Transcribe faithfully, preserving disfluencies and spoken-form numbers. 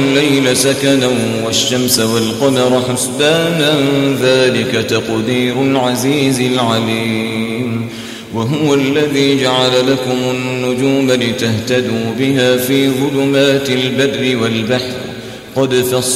الليل سكنا والشمس والقمر حسبانا ذلك تقدير العزيز العليم وهو الذي جعل لكم النجوم لتهتدوا بها في ظلمات البر والبحر قد فصل